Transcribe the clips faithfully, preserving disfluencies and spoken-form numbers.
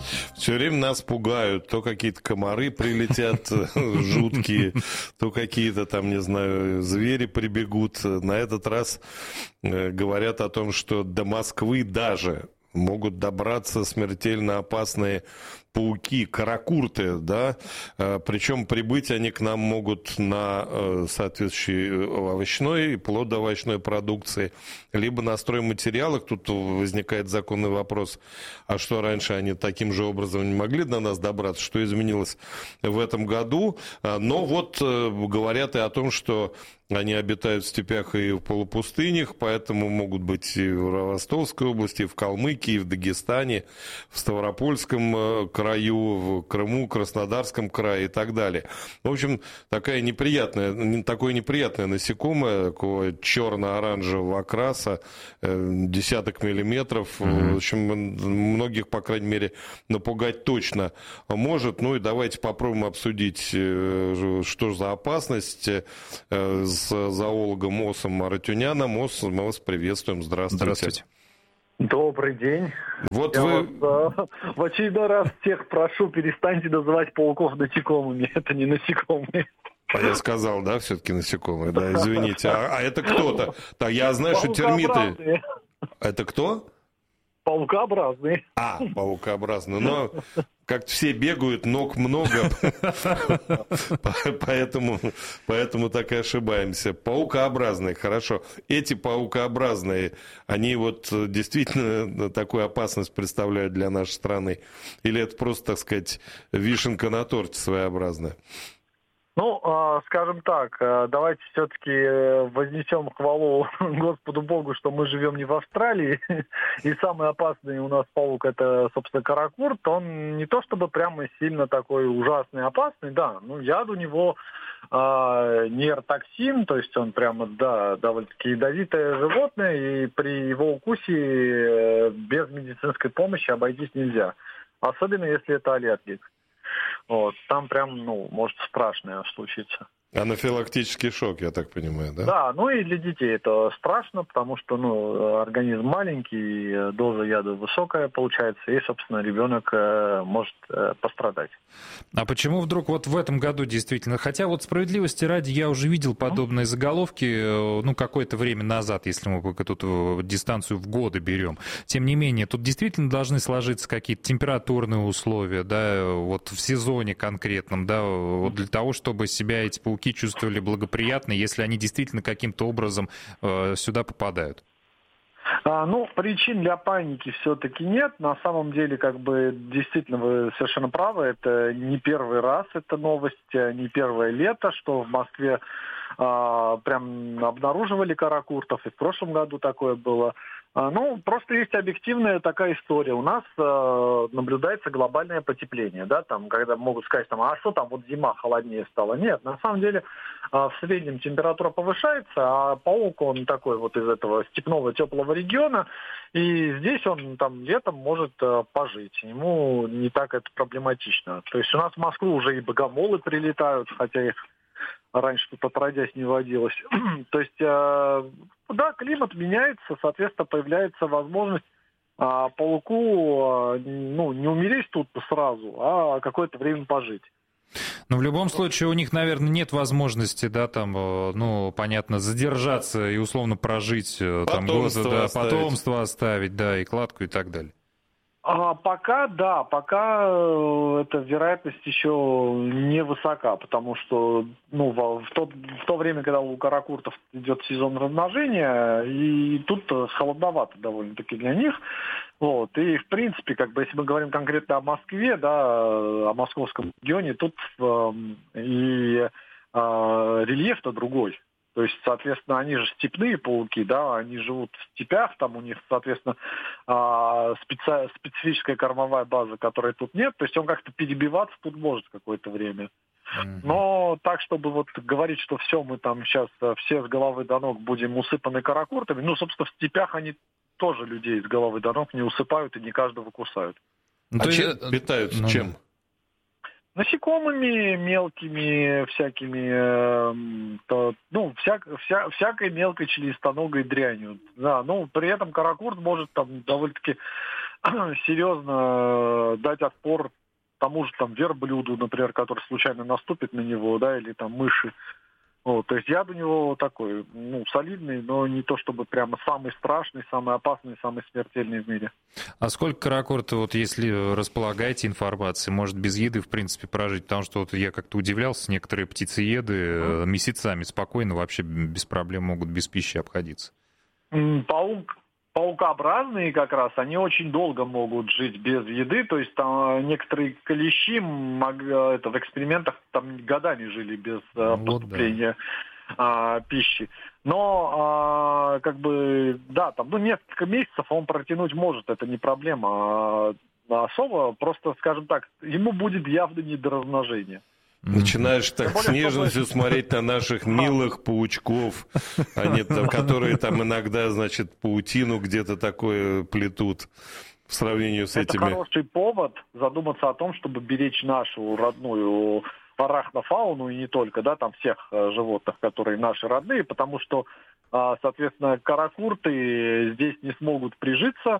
Все время нас пугают. То какие-то комары прилетят жуткие, то какие-то там, не знаю, звери прибегут. На этот раз говорят о том, что до Москвы даже могут добраться смертельно опасные пауки, каракурты, да, причем прибыть они к нам могут на соответствующей овощной и плодоовощной продукции, либо на стройматериалах. Тут возникает законный вопрос, а что раньше они таким же образом не могли до нас добраться, что изменилось в этом году. Но вот говорят и о том, что они обитают в степях и в полупустынях, поэтому могут быть и в Ростовской области, и в Калмыкии, и в Дагестане, в Ставропольском краю, в Крыму, Краснодарском крае и так далее. В общем, такая неприятная, такое неприятное насекомое, такого черно-оранжевого окраса, десяток миллиметров. Mm-hmm. В общем, многих, по крайней мере, напугать точно может. Ну и давайте попробуем обсудить, что за опасность, с зоологом Осом Арутюняном. Ос, мы вас приветствуем. Здравствуйте. Здравствуйте. Добрый день. Вот Я вы... вас, а, в очередной раз всех прошу, перестаньте называть пауков насекомыми. Это не насекомые. А я сказал, да, все-таки насекомые, да, извините. А, а это кто-то? Так, я знаю, что термиты... Это кто? Паукообразные. А, паукообразные. Но как-то все бегают, ног много, поэтому, поэтому так и ошибаемся. Паукообразные, хорошо. Эти паукообразные, они вот действительно такую опасность представляют для нашей страны? Или это просто, так сказать, вишенка на торте своеобразная? Ну, скажем так, давайте все-таки вознесем хвалу Господу Богу, что мы живем не в Австралии, и самый опасный у нас паук — это, собственно, каракурт. Он не то чтобы прямо сильно такой ужасный, опасный, да, ну, яд у него а, нейротоксин, то есть он прямо, да, довольно-таки ядовитое животное, и при его укусе без медицинской помощи обойтись нельзя, особенно если это аллергик. Вот, там прям, ну, может страшное случиться. Анафилактический шок, я так понимаю, да? Да, ну и для детей это страшно, потому что, ну, организм маленький, доза яда высокая получается, и, собственно, ребенок э, может э, пострадать. А почему вдруг вот в этом году действительно? Хотя вот справедливости ради я уже видел подобные mm-hmm. заголовки, ну, какое-то время назад, если мы тут дистанцию в годы берем. Тем не менее, тут действительно должны сложиться какие-то температурные условия, да, вот в сезоне конкретном, да, вот для того, чтобы себя эти пауки чувствовали благоприятно, если они действительно каким-то образом э, сюда попадают? А, ну, причин для паники все-таки нет. На самом деле, как бы, действительно, вы совершенно правы. Это не первый раз эта новость, не первое лето, что в Москве а, прям обнаруживали каракуртов. И в прошлом году такое было. А, ну, просто есть объективная такая история. У нас а, наблюдается глобальное потепление, да, там, когда могут сказать, там, а что там, вот зима холоднее стала. Нет, на самом деле а, в среднем температура повышается, а паук, он такой вот из этого степного теплого региона, и здесь он там летом может а, пожить. Ему не так это проблематично. То есть у нас в Москву уже и богомолы прилетают, хотя их раньше тут отродясь не водилось. То есть, э, да, климат меняется, соответственно, появляется возможность э, пауку э, ну, не умереть тут сразу, а какое-то время пожить. Но в любом случае у них, наверное, нет возможности, да, там, ну, понятно, задержаться и условно прожить там годы, да, потомство оставить, да, и кладку и так далее. А пока, да, пока эта вероятность еще невысока, потому что, ну, в то, в то время, когда у каракуртов идет сезон размножения, и тут холодновато довольно-таки для них, вот, и, в принципе, как бы, если мы говорим конкретно о Москве, да, о московском регионе, тут э, и э, рельеф-то другой. То есть, соответственно, они же степные пауки, да, они живут в степях, там у них, соответственно, специ... специфическая кормовая база, которой тут нет. То есть он как-то перебиваться тут может какое-то время. Mm-hmm. Но так, чтобы вот говорить, что все, мы там сейчас все с головы до ног будем усыпаны каракуртами, ну, собственно, в степях они тоже людей с головы до ног не усыпают и не каждого кусают. А то чем есть... питаются? Ну... Чем? Насекомыми мелкими всякими, э, то, ну, вся, вся, всякой мелкой членистоногой дрянью. Да, ну, при этом каракурт может там довольно-таки серьезно дать отпор тому же там верблюду, например, который случайно наступит на него, да, или там мыши. Вот, то есть яд у него такой, ну, солидный, но не то чтобы прямо самый страшный, самый опасный, самый смертельный в мире. А сколько каракурт, вот если располагаете информацией, может без еды, в принципе, прожить? Потому что вот я как-то удивлялся, некоторые птицееды mm. месяцами спокойно, вообще без проблем могут без пищи обходиться. Паук, паукообразные как раз, они очень долго могут жить без еды, то есть там некоторые клещи это, в экспериментах там годами жили без вот поступления да. а, пищи. Но а, как бы, да, там ну, несколько месяцев он протянуть может, это не проблема. А, особо, просто, скажем так, ему будет явно не до размножения. Начинаешь так более, с нежностью чтобы... смотреть на наших милых паучков, они там, которые там иногда, значит, паутину где-то такое плетут в сравнении с это этими. Это хороший повод задуматься о том, чтобы беречь нашу родную арахнофауну и не только, да, там всех животных, которые наши родные, потому что, соответственно, каракурты здесь не смогут прижиться,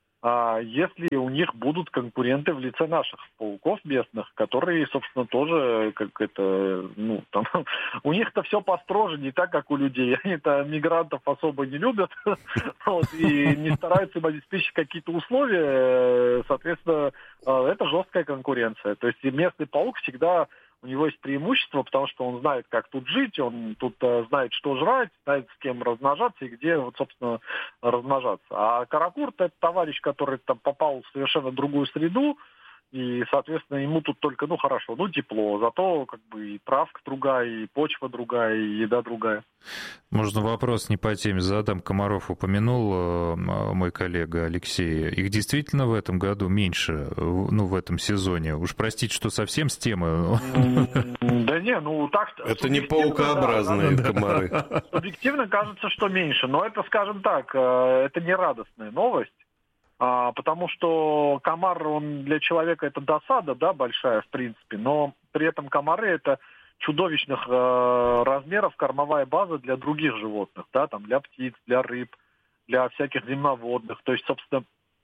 если у них будут конкуренты в лице наших пауков местных, которые, собственно, тоже, как это, ну, там, у них-то все построже, не так, как у людей. Они-то мигрантов особо не любят, вот, и не стараются им обеспечить какие-то условия, соответственно, это жесткая конкуренция. То есть местный паук всегда... У него есть преимущество, потому что он знает, как тут жить, он тут э, знает, что жрать, знает, с кем размножаться и где, вот, собственно, размножаться. А каракурт – это товарищ, который там попал в совершенно другую среду, и, соответственно, ему тут только, ну, хорошо, ну, тепло, зато как бы и травка другая, и почва другая, и еда другая. Можно вопрос не по теме задам. Комаров упомянул, мой коллега Алексей. Их действительно в этом году меньше, ну, в этом сезоне? Уж простите, что совсем с темы. Да не, ну, так... Это не паукообразные комары. Субъективно кажется, что меньше, но это, скажем так, это не радостная новость. А, потому что комар, он для человека это досада, да, большая, в принципе, но при этом комары это чудовищных э, размеров кормовая база для других животных, да, там, для птиц, для рыб, для всяких земноводных. То есть, собственно,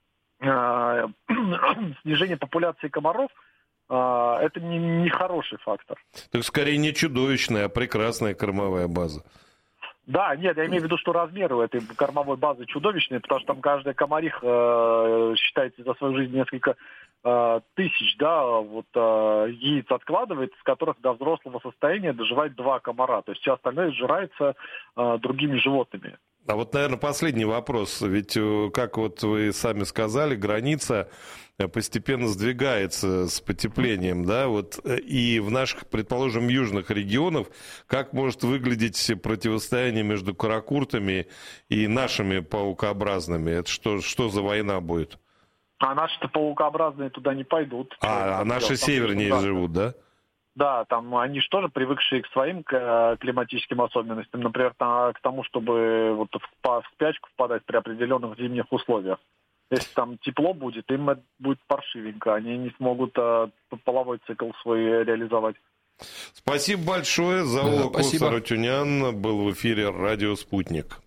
э, снижение популяции комаров э, это не, не хороший фактор. Так скорее не чудовищная, а прекрасная кормовая база. Да, нет, я имею в виду, что размеры у этой кормовой базы чудовищные, потому что там каждая комарих э, считается за свою жизнь несколько э, тысяч, да, вот э, яиц откладывает, с которых до взрослого состояния доживает два комара, то есть все остальное сжирается э, другими животными. А вот, наверное, последний вопрос. Ведь, как вот вы сами сказали, граница постепенно сдвигается с потеплением, да, вот, и в наших, предположим, южных регионах, как может выглядеть противостояние между каракуртами и нашими паукообразными? Это что, что за война будет? А наши-то паукообразные туда не пойдут. А, а наши севернее да. живут, да? Да, там они же тоже привыкшие к своим климатическим особенностям, например, к тому, чтобы вот в спячку впадать при определенных зимних условиях. Если там тепло будет, им это будет паршивенько, они не смогут а, половой цикл свой реализовать. Спасибо большое. Заула Косар-Арутюнян был в эфире «Радио Спутник».